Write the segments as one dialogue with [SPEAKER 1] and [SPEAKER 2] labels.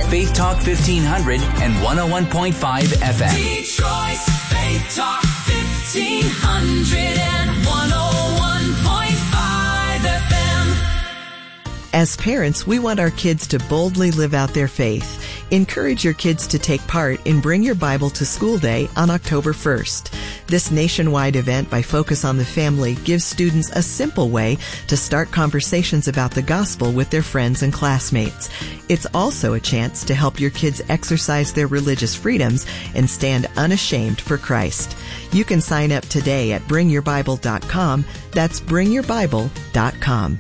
[SPEAKER 1] Faith Talk 1500 and 101.5 FM.
[SPEAKER 2] Detroit's Faith Talk 1500 and 101.5 FM.
[SPEAKER 3] As parents, we want our kids to boldly live out their faith. Encourage your kids to take part in Bring Your Bible to School Day on October 1st. This nationwide event by Focus on the Family gives students a simple way to start conversations about the gospel with their friends and classmates. It's also a chance to help your kids exercise their religious freedoms and stand unashamed for Christ. You can sign up today at bringyourbible.com. That's bringyourbible.com.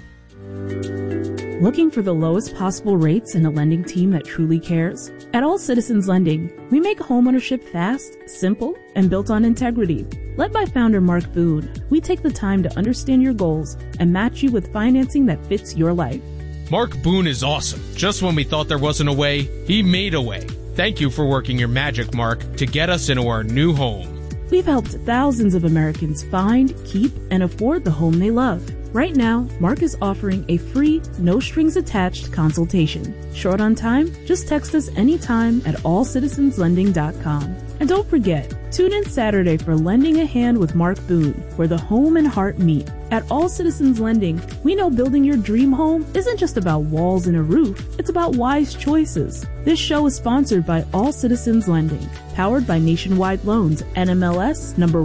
[SPEAKER 4] Looking for the lowest possible rates and a lending team that truly cares? At All Citizens Lending, we make homeownership fast, simple, and built on integrity. Led by founder Mark Boone, we take the time to understand your goals and match you with financing that fits your life.
[SPEAKER 5] Mark Boone is awesome. Just when we thought there wasn't a way, he made a way. Thank you for working your magic, Mark, to get us into our new home.
[SPEAKER 4] We've helped thousands of Americans find, keep, and afford the home they love. Right now, Mark is offering a free, no-strings-attached consultation. Short on time? Just text us anytime at allcitizenslending.com. And don't forget, tune in Saturday for Lending a Hand with Mark Boone, where the home and heart meet. At All Citizens Lending, we know building your dream home isn't just about walls and a roof, it's about wise choices. This show is sponsored by All Citizens Lending, powered by Nationwide Loans, NMLS number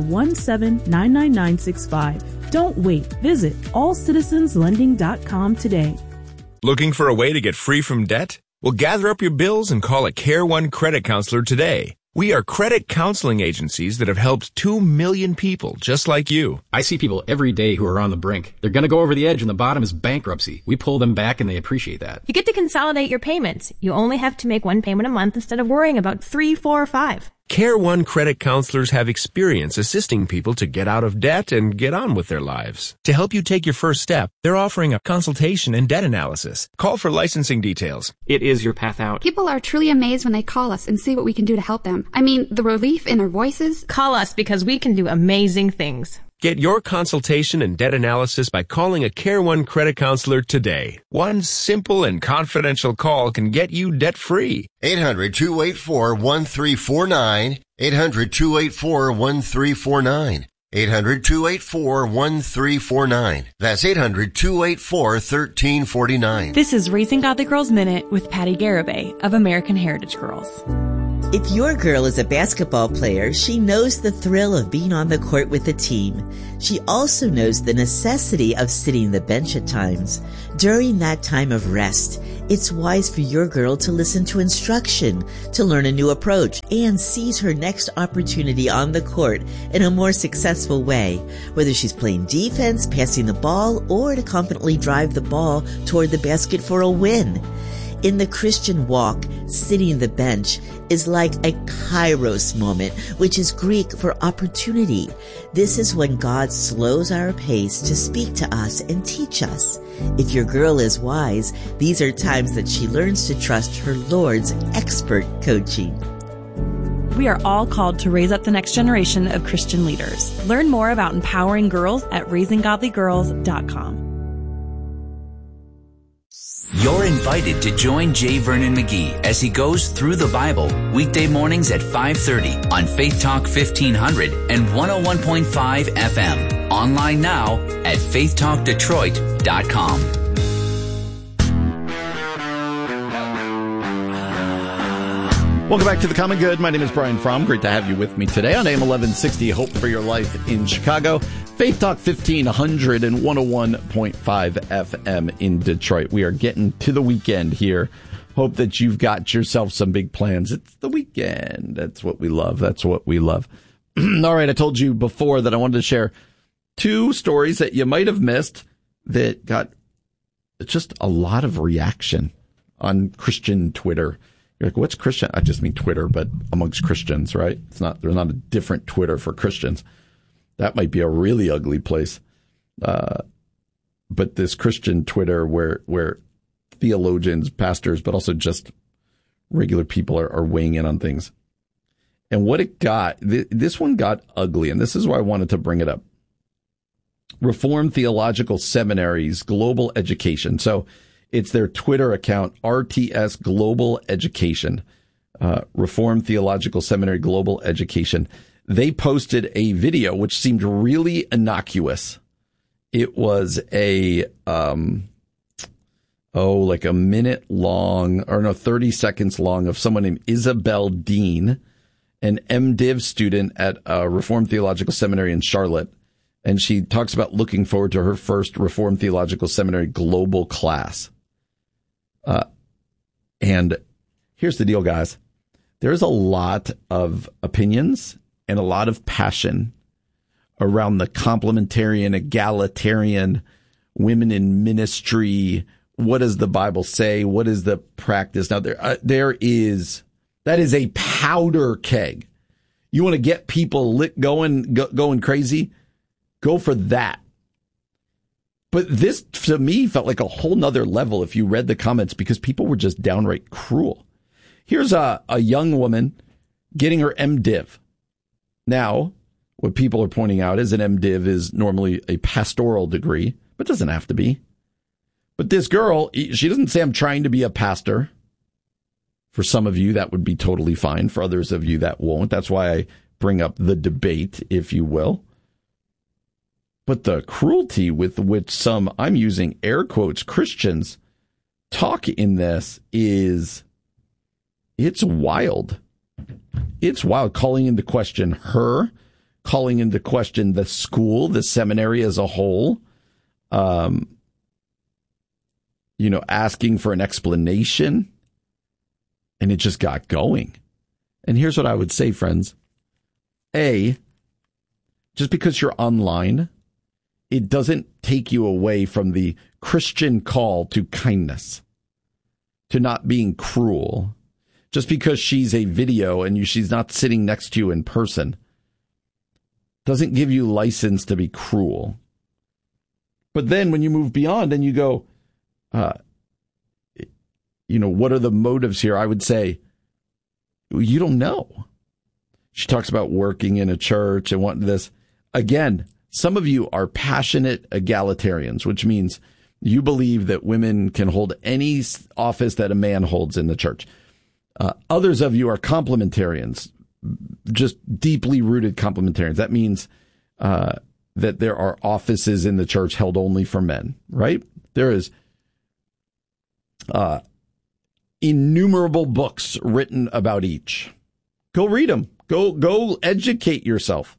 [SPEAKER 4] 1799965. Don't wait. Visit allcitizenslending.com today.
[SPEAKER 6] Looking for a way to get free from debt? Well, gather up your bills and call a Care One credit counselor today. We are credit counseling agencies that have helped 2 million people just like you.
[SPEAKER 7] I see people every day who are on the brink. They're going to go over the edge and the bottom is bankruptcy. We pull them back and they appreciate that.
[SPEAKER 8] You get to consolidate your payments. You only have to make one payment a month instead of worrying about 3, 4, or 5.
[SPEAKER 6] Care One credit counselors have experience assisting people to get out of debt and get on with their lives. To help you take your first step, they're offering a consultation and debt analysis. Call for licensing details.
[SPEAKER 9] It is your path out.
[SPEAKER 10] People are truly amazed when they call us and see what we can do to help them. I mean, the relief in their voices.
[SPEAKER 8] Call us because we can do amazing things.
[SPEAKER 6] Get your consultation and debt analysis by calling a Care One credit counselor today. One simple and confidential call can get you debt-free.
[SPEAKER 11] 800-284-1349. 800-284-1349. 800-284-1349. That's 800-284-1349.
[SPEAKER 12] This is Raising Godly Girls Minute with Patty Garibay of American Heritage Girls.
[SPEAKER 13] If your girl is a basketball player, she knows the thrill of being on the court with the team. She also knows the necessity of sitting the bench at times. During that time of rest, it's wise for your girl to listen to instruction, to learn a new approach, and seize her next opportunity on the court in a more successful way, whether she's playing defense, passing the ball, or to confidently drive the ball toward the basket for a win. In the Christian walk, sitting the bench is like a kairos moment, which is Greek for opportunity. This is when God slows our pace to speak to us and teach us. If your girl is wise, these are times that she learns to trust her Lord's expert coaching.
[SPEAKER 12] We are all called to raise up the next generation of Christian leaders. Learn more about empowering girls at raisinggodlygirls.com.
[SPEAKER 1] You're invited to join J. Vernon McGee as he goes through the Bible weekday mornings at 5:30 on Faith Talk 1500 and 101.5 FM. Online now at faithtalkdetroit.com.
[SPEAKER 14] Welcome back to The Common Good. My name is Brian Fromm. Great to have you with me today on AM 1160, Hope for Your Life in Chicago. Faith Talk 1500 and 101.5 FM in Detroit. We are getting to the weekend here. Hope that you've got yourself some big plans. It's the weekend. That's what we love. That's what we love. All right, I told you before that I wanted to share 2 stories that you might have missed that got just a lot of reaction on Christian Twitter. You're like, what's Christian? I just mean Twitter, but amongst Christians, right? There's not a different Twitter for Christians. That might be a really ugly place. But this Christian Twitter where theologians, pastors, but also just regular people are weighing in on things. And what it got, this one got ugly, and this is why I wanted to bring it up. Reformed Theological Seminary's global education. So It's their Twitter account, RTS Global Education, Reformed Theological Seminary Global Education. They posted a video which seemed really innocuous. It was like a minute long, 30 seconds long, of someone named Isabel Dean, an MDiv student at Reformed Theological Seminary in Charlotte. And she talks about looking forward to her first Reformed Theological Seminary global class. And here's the deal, guys. There's a lot of opinions and a lot of passion around the complementarian, egalitarian, women in ministry. What does the Bible say? What is the practice? Now, that is a powder keg. You want to get people going crazy? Go for that. But this, to me, felt like a whole nother level if you read the comments, because people were just downright cruel. Here's a young woman getting her MDiv. Now, what people are pointing out is an MDiv is normally a pastoral degree, but doesn't have to be. But this girl, she doesn't say, I'm trying to be a pastor. For some of you, that would be totally fine. For others of you, that won't. That's why I bring up the debate, if you will. But the cruelty with which some, I'm using air quotes, Christians talk in this it's wild. It's wild. Calling into question her, calling into question the school, the seminary as a whole, asking for an explanation. And it just got going. And here's what I would say, friends. Just because you're online, it doesn't take you away from the Christian call to kindness, to not being cruel. Just because she's a video and she's not sitting next to you in person doesn't give you license to be cruel. But then when you move beyond and you go, what are the motives here? I would say, you don't know. She talks about working in a church and wanting this. Again, some of you are passionate egalitarians, which means you believe that women can hold any office that a man holds in the church. Others of you are complementarians, just deeply rooted complementarians. That means that there are offices in the church held only for men, right? There is innumerable books written about each. Go read them. Go educate yourself.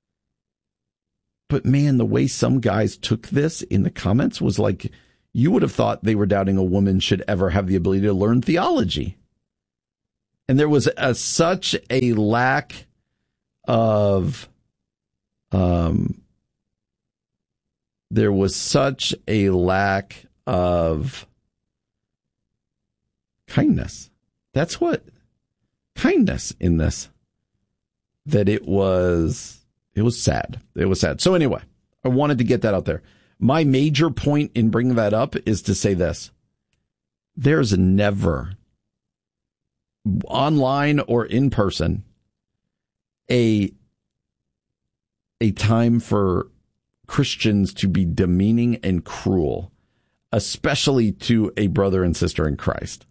[SPEAKER 14] But man, the way some guys took this in the comments was like, you would have thought they were doubting a woman should ever have the ability to learn theology. And there was such a lack of, kindness. That's what kindness in this, that it was sad. It was sad. So anyway, I wanted to get that out there. My major point in bringing that up is to say this. There's never, online or in person, a time for Christians to be demeaning and cruel, especially to a brother and sister in Christ.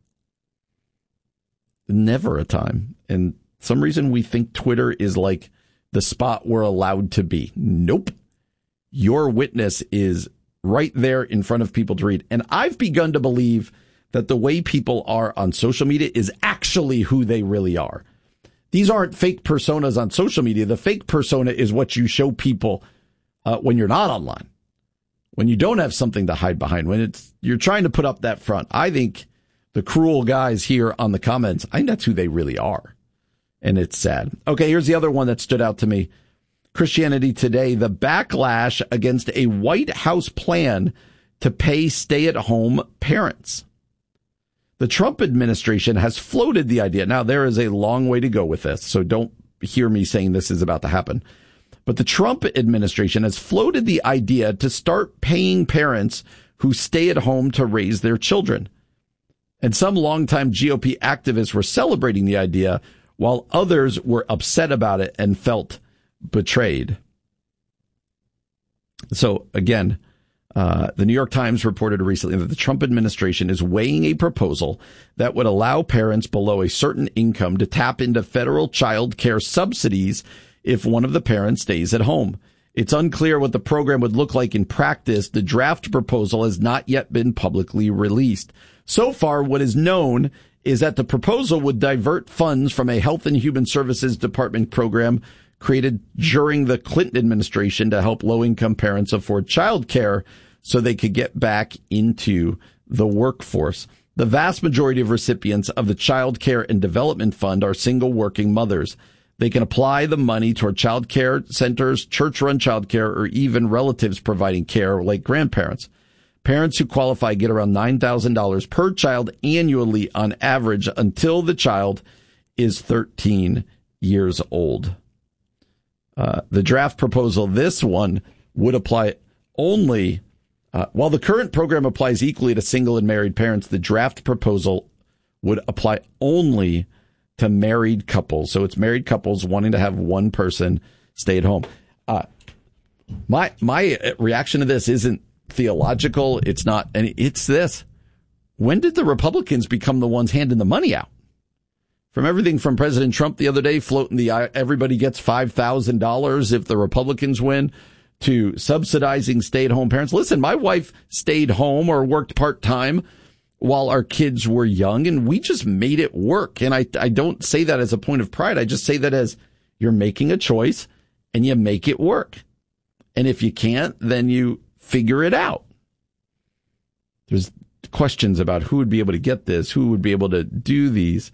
[SPEAKER 14] Never a time. And some reason we think Twitter is like the spot we're allowed to be. Nope. Your witness is right there in front of people to read. And I've begun to believe that the way people are on social media is actually who they really are. These aren't fake personas on social media. The fake persona is what you show people when you're not online, when you don't have something to hide behind, when you're trying to put up that front. I think the cruel guys here on the comments, I think that's who they really are. And it's sad. Okay, here's the other one that stood out to me. Christianity Today, the backlash against a White House plan to pay stay-at-home parents. The Trump administration has floated the idea. Now, there is a long way to go with this, so don't hear me saying this is about to happen. But the Trump administration has floated the idea to start paying parents who stay at home to raise their children. And some longtime GOP activists were celebrating the idea, while others were upset about it and felt betrayed. So, again, The New York Times reported recently that the Trump administration is weighing a proposal that would allow parents below a certain income to tap into federal child care subsidies if one of the parents stays at home. It's unclear what the program would look like in practice. The draft proposal has not yet been publicly released. So far, what is known is that the proposal would divert funds from a Health and Human Services Department program created during the Clinton administration to help low-income parents afford child care so they could get back into the workforce. The vast majority of recipients of the Child Care and Development Fund are single working mothers. They can apply the money toward child care centers, church-run child care, or even relatives providing care like grandparents. Parents who qualify get around $9,000 per child annually on average until the child is 13 years old. The draft proposal, this one, would apply only, while the current program applies equally to single and married parents, the draft proposal would apply only to married couples. So it's married couples wanting to have one person stay at home. My reaction to this isn't theological. It's not, and it's this. When did the Republicans become the ones handing the money out? From everything from President Trump the other day floating everybody gets $5,000 if the Republicans win, to subsidizing stay-at-home parents. Listen, my wife stayed home or worked part-time while our kids were young, and we just made it work. And I don't say that as a point of pride. I just say that as you're making a choice and you make it work. And if you can't, then you figure it out. There's questions about who would be able to get this, who would be able to do these.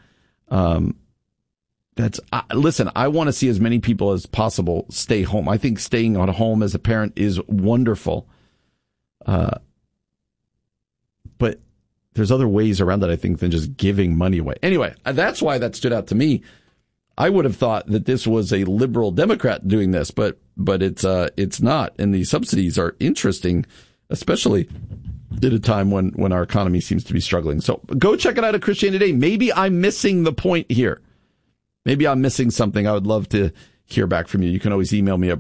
[SPEAKER 14] Listen, I want to see as many people as possible stay home. I think staying at home as a parent is wonderful. But there's other ways around that, I think, than just giving money away. Anyway, that's why that stood out to me. I would have thought that this was a liberal Democrat doing this, but it's not. And the subsidies are interesting, especially at a time when our economy seems to be struggling. So go check it out at Christianity Today. Maybe I'm missing the point here. Maybe I'm missing something. I would love to hear back from you. You can always email me at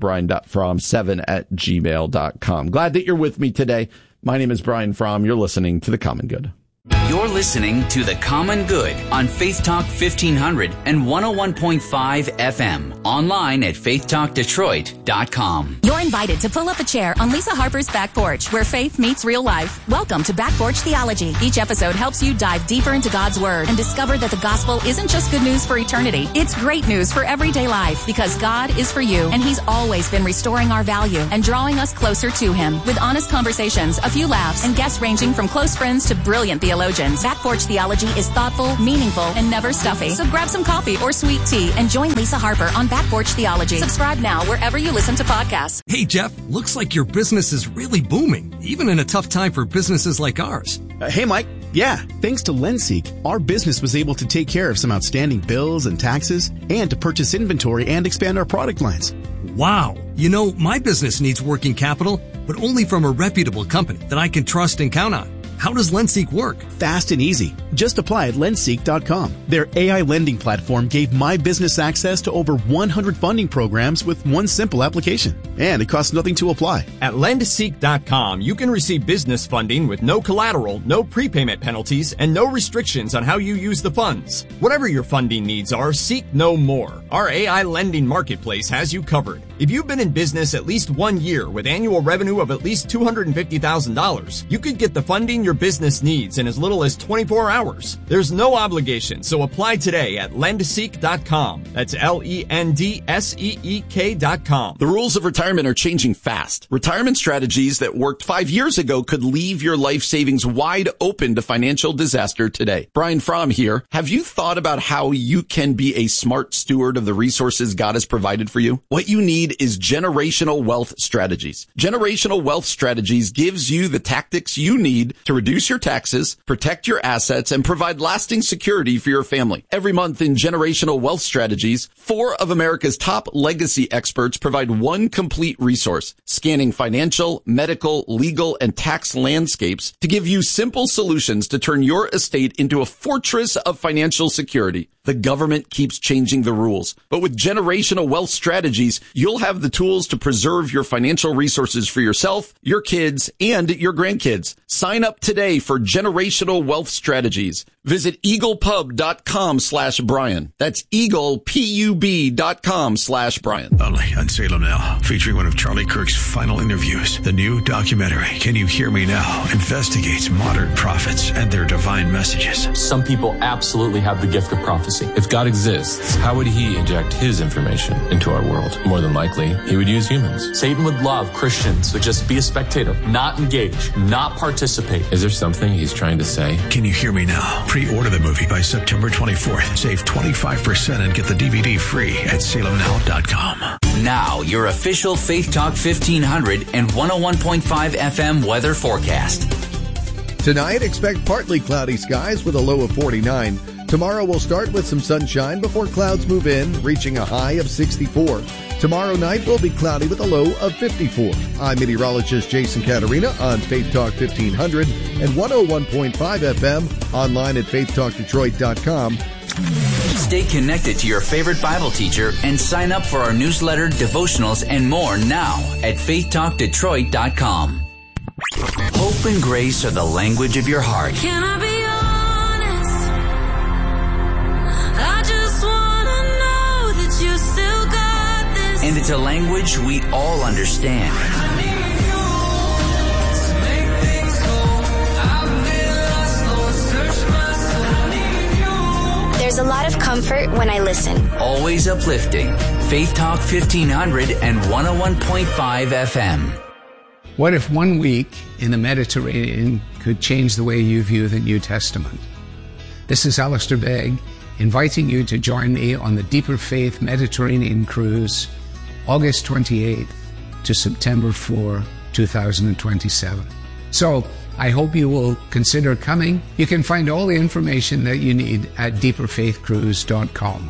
[SPEAKER 14] brian.fromm7@gmail.com. Glad that you're with me today. My name is Brian Fromm. You're listening to The Common Good.
[SPEAKER 1] You're listening to The Common Good on Faith Talk 1500 and 101.5 FM. Online at faithtalkdetroit.com.
[SPEAKER 9] You're invited to pull up a chair on Lisa Harper's Back Porch, where faith meets real life. Welcome to Back Porch Theology. Each episode helps you dive deeper into God's Word and discover that the gospel isn't just good news for eternity. It's great news for everyday life, because God is for you, and He's always been restoring our value and drawing us closer to Him. With honest conversations, a few laughs, and guests ranging from close friends to brilliant theologians, Back Porch Theology is thoughtful, meaningful, and never stuffy. So grab some coffee or sweet tea and join Lisa Harper on Back Porch Theology. Subscribe now wherever you listen to podcasts.
[SPEAKER 15] Hey, Jeff, looks like your business is really booming, even in a tough time for businesses like ours.
[SPEAKER 16] Hey, Mike. Yeah, thanks to Lenseek, our business was able to take care of some outstanding bills and taxes and to purchase inventory and expand our product lines.
[SPEAKER 15] Wow. You know, my business needs working capital, but only from a reputable company that I can trust and count on. How does Lenseek work?
[SPEAKER 16] Fast and easy. Just apply at lenseek.com. Their AI lending platform gave my business access to over 100 funding programs with one simple application. And it costs nothing to apply.
[SPEAKER 17] At lendseek.com, you can receive business funding with no collateral, no prepayment penalties, and no restrictions on how you use the funds. Whatever your funding needs are, seek no more. Our AI lending marketplace has you covered. If you've been in business at least 1 year with annual revenue of at least $250,000, you could get the funding your business needs in as little as 24 hours. There's no obligation, so apply today at lendseek.com. That's LENDSEEK.com.
[SPEAKER 14] The rules of retirement are changing fast. Retirement strategies that worked 5 years ago could leave your life savings wide open to financial disaster today. Brian Fromm here. Have you thought about how you can be a smart steward of the resources God has provided for you? What you need is Generational Wealth Strategies. Generational Wealth Strategies gives you the tactics you need to reduce your taxes, protect your assets, and provide lasting security for your family. Every month in Generational Wealth Strategies, 4 of America's top legacy experts provide one complete resource, scanning financial, medical, legal, and tax landscapes to give you simple solutions to turn your estate into a fortress of financial security. The government keeps changing the rules. But with Generational Wealth Strategies, you'll have the tools to preserve your financial resources for yourself, your kids, and your grandkids. Sign up today for Generational Wealth Strategies. Visit eaglepub.com/Brian. That's eaglepub.com/Brian.
[SPEAKER 18] Only on Salem Now, featuring one of Charlie Kirk's final interviews. The new documentary, Can You Hear Me Now?, investigates modern prophets and their divine messages.
[SPEAKER 19] Some people absolutely have the gift of prophecy. If God exists, how would he inject his information into our world? More than likely, he would use humans. Satan would love Christians to just be a spectator, not engage, not participate. Is there something he's trying to say?
[SPEAKER 18] Can You Hear Me Now? Pre-order the movie by September 24th. Save 25% and get the DVD free at salemnow.com.
[SPEAKER 1] Now, your official Faith Talk 1500 and 101.5 FM weather forecast.
[SPEAKER 20] Tonight, expect partly cloudy skies with a low of 49. Tomorrow will start with some sunshine before clouds move in, reaching a high of 64. Tomorrow night will be cloudy with a low of 54. I'm meteorologist Jason Caterina on Faith Talk 1500 and 101.5 FM, online at faithtalkdetroit.com.
[SPEAKER 1] Stay connected to your favorite Bible teacher and sign up for our newsletter, devotionals, and more now at faithtalkdetroit.com. Hope and grace are the language of your heart.
[SPEAKER 2] Can I be honest? I just want to know that you still got this.
[SPEAKER 1] And it's a language we all understand.
[SPEAKER 21] There's a lot of comfort when I listen.
[SPEAKER 1] Always uplifting. Faith Talk 1500 and 101.5 FM.
[SPEAKER 22] What if 1 week in the Mediterranean could change the way you view the New Testament? This is Alistair Begg, inviting you to join me on the Deeper Faith Mediterranean Cruise, August 28th to September 4, 2027. So, I hope you will consider coming. You can find all the information that you need at deeperfaithcruise.com.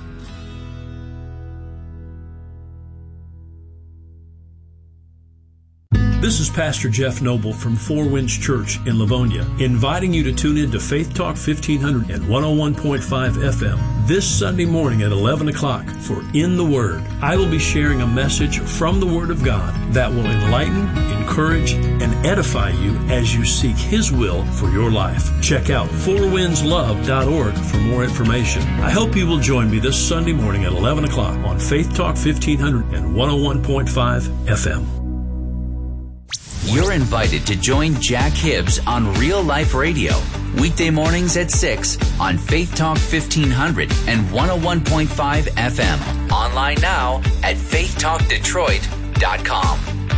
[SPEAKER 23] This is Pastor Jeff Noble from Four Winds Church in Livonia, inviting you to tune in to Faith Talk 1500 and 101.5 FM this Sunday morning at 11 o'clock for In the Word. I will be sharing a message from the Word of God that will enlighten, encourage, and edify you as you seek His will for your life. Check out fourwindslove.org for more information. I hope you will join me this Sunday morning at 11 o'clock on Faith Talk 1500 and 101.5 FM.
[SPEAKER 1] You're invited to join Jack Hibbs on Real Life Radio, weekday mornings at 6 on Faith Talk 1500 and 101.5 FM. Online now at faithtalkdetroit.com.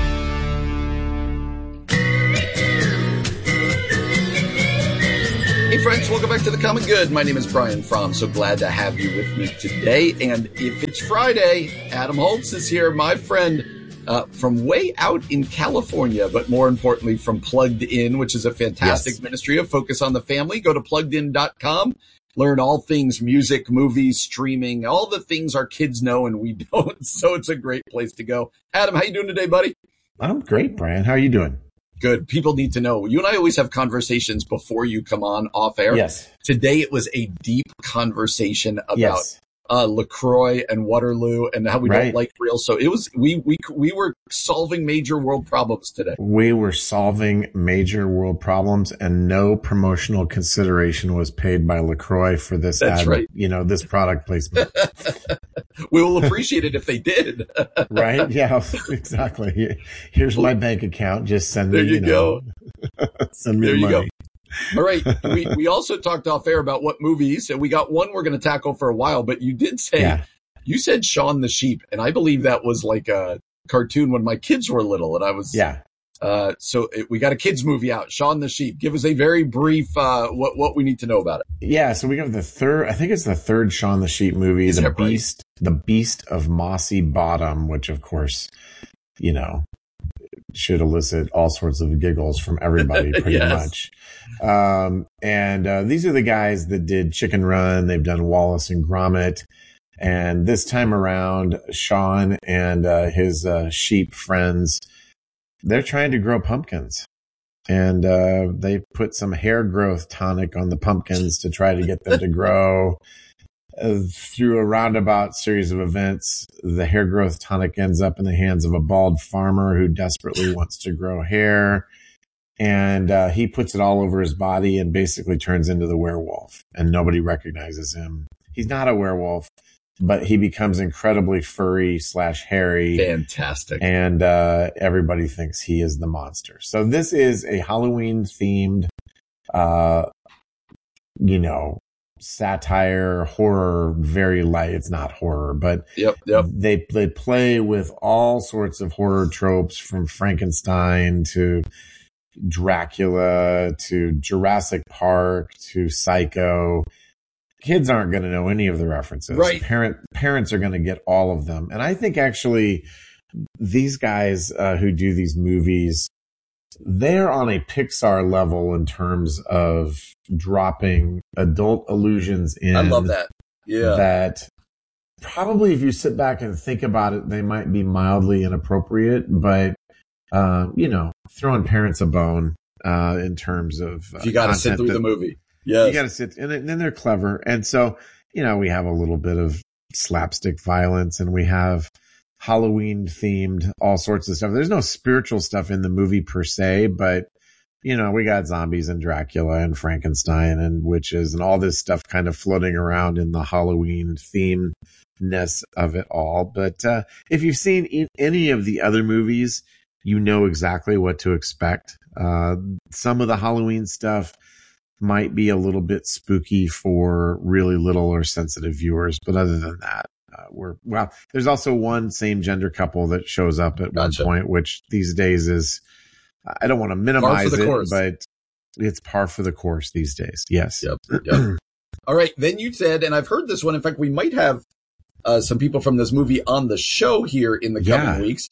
[SPEAKER 14] Hey friends, welcome back to The Common Good. My name is Brian Fromm. So glad to have you with me today. And if it's Friday, Adam Holtz is here, my friend, from way out in California, but more importantly from Plugged In, which is a fantastic ministry of Focus on the Family. Go to pluggedin.com, learn all things music, movies, streaming, all the things our kids know and we don't. So it's a great place to go. Adam, how you doing today, buddy?
[SPEAKER 24] I'm great, Brian. How are you doing?
[SPEAKER 14] Good. People need to know. You and I always have conversations before you come on off air.
[SPEAKER 24] Yes.
[SPEAKER 14] Today it was a deep conversation about LaCroix and Waterloo and how we don't like real. So it was, we were solving major world problems today.
[SPEAKER 24] We were solving major world problems and no promotional consideration was paid by LaCroix for this ad, this product placement.
[SPEAKER 14] We will appreciate it if they did.
[SPEAKER 24] Right? Yeah, exactly. Here's my bank account. Just send me,
[SPEAKER 14] there you go.
[SPEAKER 24] Send me money.
[SPEAKER 14] Go. All right. We also talked off air about what movies, and we got one we're going to tackle for a while, but you did say, you said Shaun the Sheep, and I believe that was like a cartoon when my kids were little, and I was, we got a kids movie out, Shaun the Sheep. Give us a very brief, what we need to know about it.
[SPEAKER 24] Yeah. So we have the third Shaun the Sheep movie, The Beast of Mossy Bottom, which of course, should elicit all sorts of giggles from everybody pretty much. These are the guys that did Chicken Run. They've done Wallace and Gromit. And this time around, Shaun and his sheep friends, they're trying to grow pumpkins. And they put some hair growth tonic on the pumpkins to try to get them to grow. through a roundabout series of events, the hair growth tonic ends up in the hands of a bald farmer who desperately wants to grow hair. And he puts it all over his body and basically turns into the werewolf, and nobody recognizes him. He's not a werewolf, but he becomes incredibly furry / hairy.
[SPEAKER 14] Fantastic.
[SPEAKER 24] And everybody thinks he is the monster. So this is a Halloween themed, satire, horror, very light. It's not horror, but
[SPEAKER 14] yep.
[SPEAKER 24] They play with all sorts of horror tropes, from Frankenstein to Dracula to Jurassic Park to Psycho. Kids aren't going to know any of the references.
[SPEAKER 14] Right.
[SPEAKER 24] Parents are going to get all of them. And I think actually these guys who do these movies, they're on a Pixar level in terms of dropping adult illusions in.
[SPEAKER 14] I love that. Yeah.
[SPEAKER 24] That probably, if you sit back and think about it, they might be mildly inappropriate, but throwing parents a bone in terms of
[SPEAKER 14] you got to sit through the movie. Yes.
[SPEAKER 24] You got to sit, and then they're clever. And so, we have a little bit of slapstick violence, and we have Halloween themed all sorts of stuff. There's no spiritual stuff in the movie per se, but we got zombies and Dracula and Frankenstein and witches and all this stuff kind of floating around in the Halloween themeness of it all. But if you've seen any of the other movies, you know exactly what to expect. Some of the Halloween stuff might be a little bit spooky for really little or sensitive viewers, but other than that, there's also one same gender couple that shows up at one point, which these days is, I don't want to minimize it, but it's par for the course these days. Yes.
[SPEAKER 14] Yep. All right. Then you said, and I've heard this one. In fact, we might have some people from this movie on the show here in the coming weeks.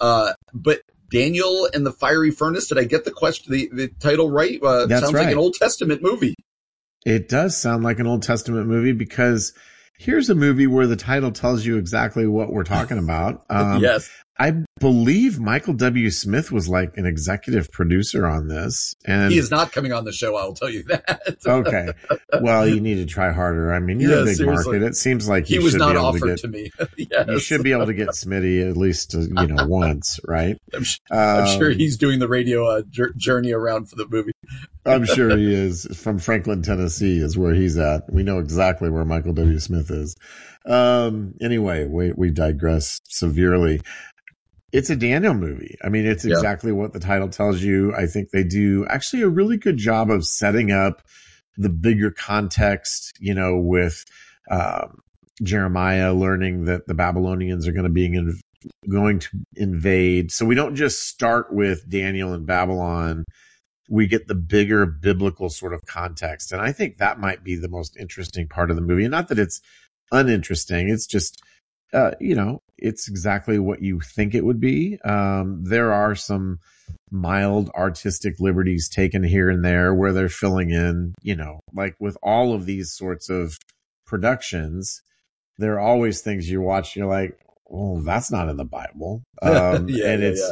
[SPEAKER 14] But Daniel and the Fiery Furnace, did I get the title right? That's sounds like an Old Testament movie.
[SPEAKER 24] It does sound like an Old Testament movie, because here's a movie where the title tells you exactly what we're talking about.
[SPEAKER 14] Yes.
[SPEAKER 24] I believe Michael W. Smith was like an executive producer on this. And
[SPEAKER 14] he is not coming on the show, I'll tell you that.
[SPEAKER 24] Okay. Well, you need to try harder. I mean, you're a big market. It seems like
[SPEAKER 14] he was not offered to me. Yes.
[SPEAKER 24] You should be able to get Smitty at least, once, right?
[SPEAKER 14] I'm sure he's doing the radio journey around for the movie.
[SPEAKER 24] I'm sure he is. From Franklin, Tennessee is where he's at. We know exactly where Michael W. Smith is. Anyway, we digress severely. It's a Daniel movie. I mean, it's exactly what the title tells you. I think they do actually a really good job of setting up the bigger context, with Jeremiah learning that the Babylonians are going to invade. So we don't just start with Daniel and Babylon. We get the bigger biblical sort of context. And I think that might be the most interesting part of the movie. And not that it's uninteresting. It's just, it's exactly what you think it would be. There are some mild artistic liberties taken here and there where they're filling in, like with all of these sorts of productions, there are always things you watch, you're like, oh, that's not in the Bible. It's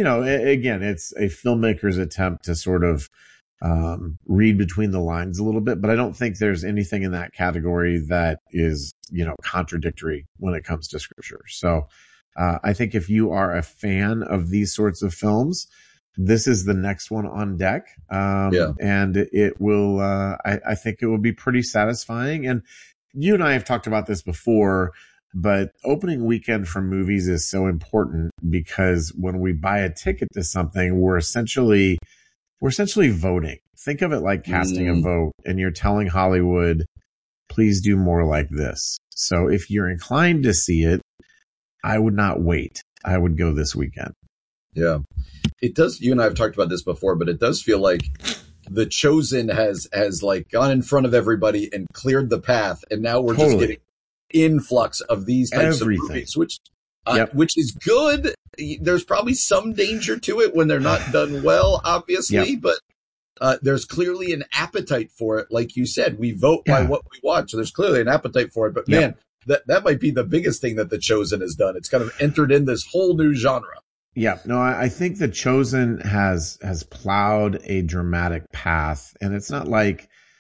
[SPEAKER 24] a filmmaker's attempt to sort of read between the lines a little bit, but I don't think there's anything in that category that is, contradictory when it comes to scripture. So, I think if you are a fan of these sorts of films, this is the next one on deck. And it will, I think it will be pretty satisfying. And you and I have talked about this before, but opening weekend for movies is so important, because when we buy a ticket to something, we're essentially voting. Think of it like casting a vote, and you're telling Hollywood, please do more like this. So if you're inclined to see it, I would not wait. I would go this weekend.
[SPEAKER 14] Yeah. It does. You and I have talked about this before, but it does feel like The Chosen has like gone in front of everybody and cleared the path. And now we're just getting influx of these types of movies, which is good. There's probably some danger to it when they're not done well, obviously, but there's clearly an appetite for it. Like you said, we vote by what we watch. So there's clearly an appetite for it. But man, that might be the biggest thing that The Chosen has done. It's kind of entered in this whole new genre.
[SPEAKER 24] Yeah, no, I think The Chosen has plowed a dramatic path, and it's not like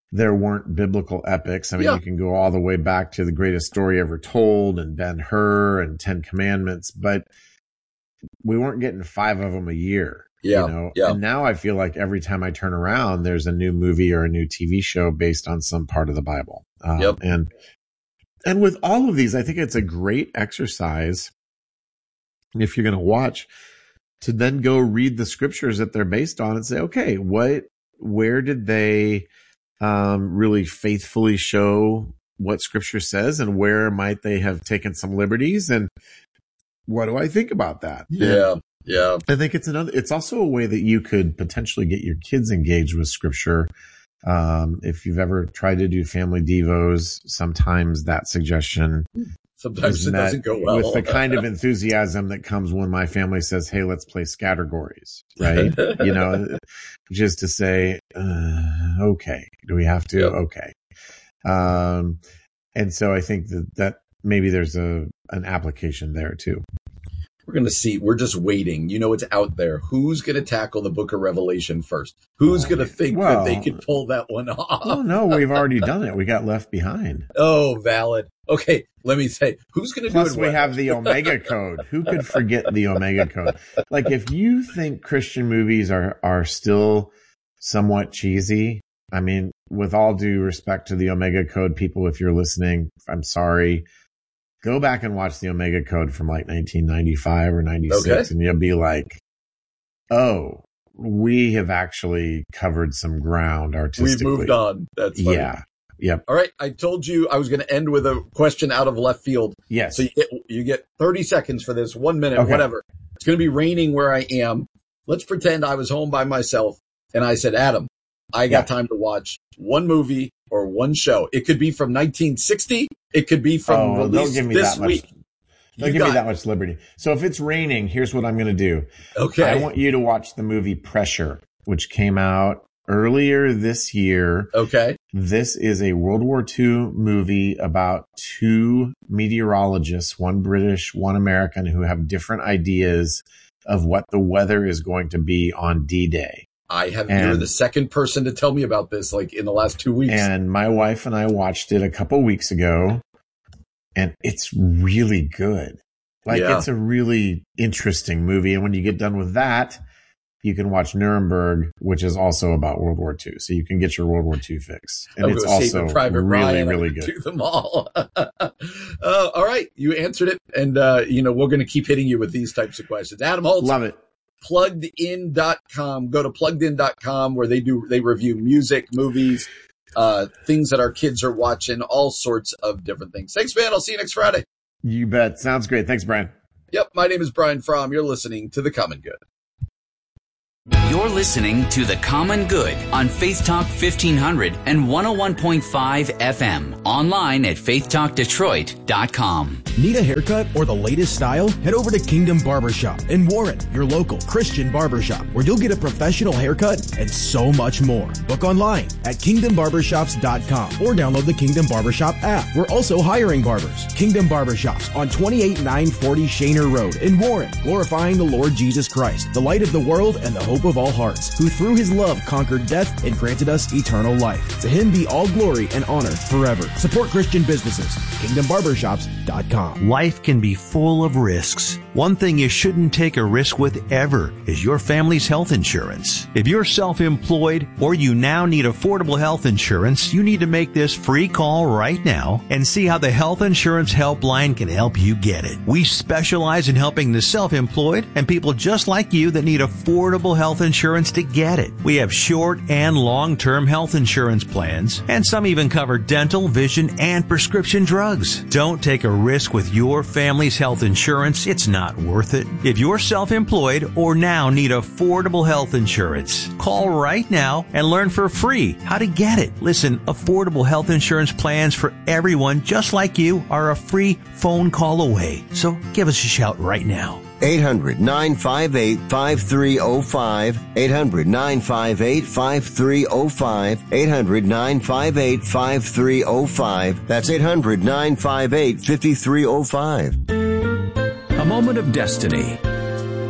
[SPEAKER 24] there weren't biblical epics. I mean, you can go all the way back to The Greatest Story Ever Told and Ben-Hur and 10 Commandments, but we weren't getting 5 of them a year. And now I feel like every time I turn around, there's a new movie or a new TV show based on some part of the Bible. And with all of these, I think it's a great exercise if you're going to watch to then go read the scriptures that they're based on and say, okay, where did they really faithfully show what scripture says, and where might they have taken some liberties, and what do I think about that?
[SPEAKER 14] Yeah.
[SPEAKER 24] I think it's also a way that you could potentially get your kids engaged with scripture. If you've ever tried to do family devos, sometimes that suggestion
[SPEAKER 14] sometimes it doesn't go well
[SPEAKER 24] with the kind of enthusiasm that comes when my family says, hey, let's play Scattergories, right? Just to say, okay, do we have to? Okay. And so I think that maybe there's an application there too.
[SPEAKER 14] We're going to see. We're just waiting. It's out there. Who's going to tackle the book of Revelation first? Who's going to think that they could pull that one off?
[SPEAKER 24] Oh, no, we've already done it. We got Left Behind.
[SPEAKER 14] Oh, valid. Okay, let me say, who's going to do it?
[SPEAKER 24] Plus, we have the Omega Code. Who could forget the Omega Code? Like, if you think Christian movies are still somewhat cheesy, I mean, with all due respect to the Omega Code people, if you're listening, I'm sorry. Go back and watch the Omega Code from like 1995 or 96, and you'll be like, oh, we have actually covered some ground artistically.
[SPEAKER 14] We've moved on. That's funny.
[SPEAKER 24] Yeah. Yep.
[SPEAKER 14] All right. I told you I was going to end with a question out of left field.
[SPEAKER 24] Yes.
[SPEAKER 14] So you get 30 seconds for this, 1 minute, whatever. It's going to be raining where I am. Let's pretend I was home by myself, and I said, Adam, I got time to watch one movie or one show. It could be from 1960. It could be from release this week.
[SPEAKER 24] Don't give me that much liberty. So if it's raining, here's what I'm going to do.
[SPEAKER 14] Okay.
[SPEAKER 24] I want you to watch the movie Pressure, which came out earlier this year.
[SPEAKER 14] Okay.
[SPEAKER 24] This is a World War II movie about 2 meteorologists, one British, one American, who have different ideas of what the weather is going to be on D-Day.
[SPEAKER 14] You're the second person to tell me about this, like in the last 2 weeks.
[SPEAKER 24] And my wife and I watched it a couple weeks ago, and it's really good. It's a really interesting movie. And when you get done with that, you can watch Nuremberg, which is also about World War II. So you can get your World War II fix. And it's also really good.
[SPEAKER 14] Do them all. All right. You answered it. And, we're going to keep hitting you with these types of questions. Adam Holtz.
[SPEAKER 24] Love it.
[SPEAKER 14] Pluggedin.com. Go to pluggedin.com where they review music, movies, things that our kids are watching, all sorts of different things. Thanks, man. I'll see you next Friday.
[SPEAKER 24] You bet. Sounds great. Thanks, Brian.
[SPEAKER 14] Yep. My name is Brian Fromm. You're listening to The Common Good.
[SPEAKER 1] You're listening to The Common Good on Faith Talk 1500 and 101.5 FM. Online at faithtalkdetroit.com.
[SPEAKER 3] Need a haircut or the latest style? Head over to Kingdom Barbershop in Warren, your local Christian barbershop, where you'll get a professional haircut and so much more. Book online at kingdombarbershops.com or download the Kingdom Barbershop app. We're also hiring barbers. Kingdom Barbershops on 28940 Shaner Road in Warren, glorifying the Lord Jesus Christ, the light of the world and the hope of all hearts, who through his love conquered death and granted us eternal life. To him be all glory and honor forever. Support Christian businesses. KingdomBarbershops.com.
[SPEAKER 4] Life can be full of risks. One thing you shouldn't take a risk with ever is your family's health insurance. If you're self-employed or you now need affordable health insurance, you need to make this free call right now and see how the Health Insurance Helpline can help you get it. We specialize in helping the self-employed and people just like you that need affordable health insurance to get it. We have short and long-term health insurance plans, and some even cover dental, vision, and prescription drugs. Don't take a risk with your family's health insurance. It's not worth it. If you're self-employed or now need affordable health insurance, call right now and learn for free how to get it. Listen, affordable health insurance plans for everyone just like you are a free phone call away. So give us a shout right now.
[SPEAKER 11] 800-958-5305. 800-958-5305. 800-958-5305. That's 800-958-5305.
[SPEAKER 5] A moment of destiny.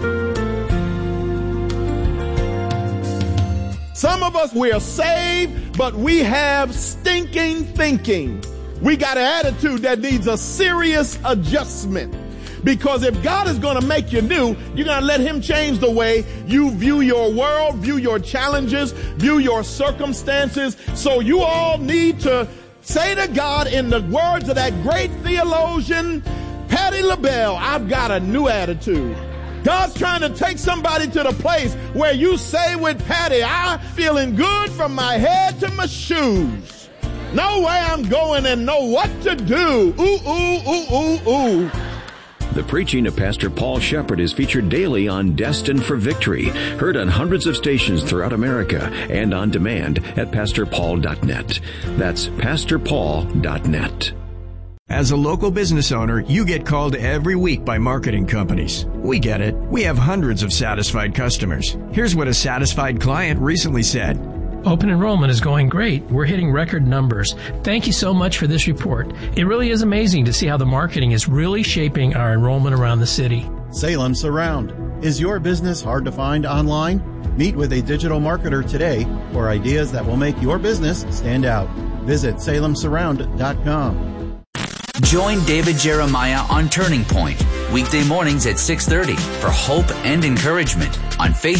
[SPEAKER 7] Some of us, we are saved
[SPEAKER 5] but we have stinking thinking. We got an attitude that needs a serious adjustment. Because if God is going to make you new, you're going to let him change the way you view your world, view your challenges, view your circumstances. So you all need to say to God, in the words of that great theologian, Patti LaBelle, I've got a new attitude. God's trying to take somebody to the place where you say with Patti, I'm feeling good from my head to my shoes. Know where I'm going and know what to do. Ooh, ooh, ooh, ooh, ooh.
[SPEAKER 7] The preaching of Pastor Paul Shepherd is featured daily on Destined for Victory, heard on hundreds of stations throughout America and on demand at PastorPaul.net. That's PastorPaul.net.
[SPEAKER 8] As a local business owner, you get called every week by marketing companies. We get it. We have hundreds of satisfied customers. Here's what a satisfied client recently said.
[SPEAKER 10] Open enrollment is going great. We're hitting record numbers. Thank you so much for this report. It really is amazing to see how the marketing is really shaping our enrollment around the city.
[SPEAKER 25] Salem Surround. Is your business hard to find online? Meet with a digital marketer today for ideas that will make your business stand out. Visit salemsurround.com.
[SPEAKER 1] Join David Jeremiah on Turning Point, weekday mornings at 6:30 for hope and encouragement on Faith